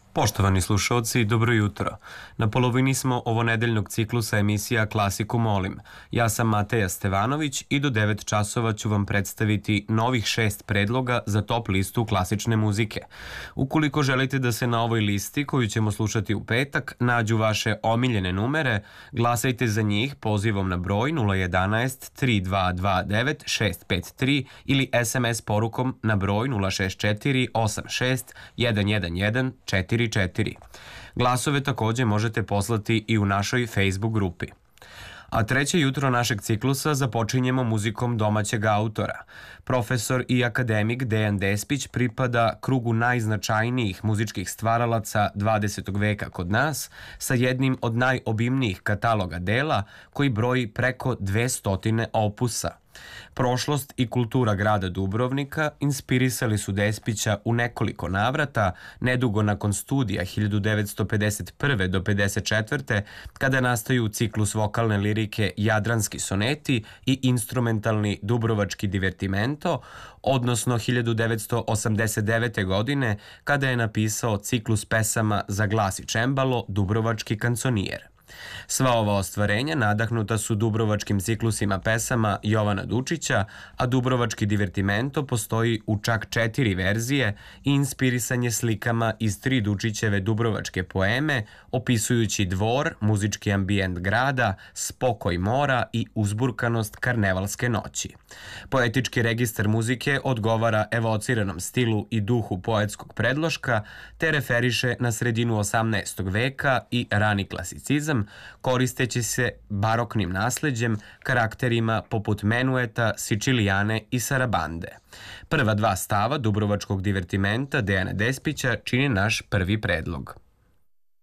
Poštovani slušalci, dobro jutro. Na polovini smo ovonedeljnog ciklusa emisija Klasiku molim. Ja sam Mateja Stevanović i do 9 časova ću vam predstaviti novih 6 predloga za top listu klasične muzike. Ukoliko želite da se na ovoj listi, koju ćemo slušati u petak, nađu vaše omiljene numere, glasajte za njih pozivom na broj 011 3229 653 ili SMS porukom na broj 064 86 111 44. Glasove takođe možete poslati i u našoj Facebook grupi. A treće jutro našeg ciklusa započinjemo muzikom domaćeg autora. Profesor i akademik Dejan Despić pripada krugu najznačajnijih muzičkih stvaralaca 20. veka kod nas, sa jednim od najobimnijih kataloga dela koji broji preko 200 opusa. Prošlost i kultura grada Dubrovnika inspirisali su Despića u nekoliko navrata, nedugo nakon studija 1951. do 54. kada nastaju ciklus vokalne lirike Jadranski soneti i instrumentalni Dubrovački divertimento, odnosno 1989. godine kada je napisao ciklus pesama za glas i čembalo Dubrovački kanconijer. Sva ova ostvarenja nadahnuta su dubrovačkim ciklusima pesama Jovana Dučića, a Dubrovački divertimento postoji u čak 4 verzije i inspirisan je slikama iz 3 Dučićeve dubrovačke poeme, opisujući dvor, muzički ambijent grada, spokoj mora i uzburkanost karnevalske noći. Poetički registar muzike odgovara evociranom stilu i duhu poetskog predloška, te referiše na sredinu 18. veka i rani klasicizam, koristeći se baroknim nasleđem, karakterima poput menueta, sičilijane i sarabande. Prva 2 stava Dubrovačkog divertimenta Dejana Despića čini naš prvi predlog.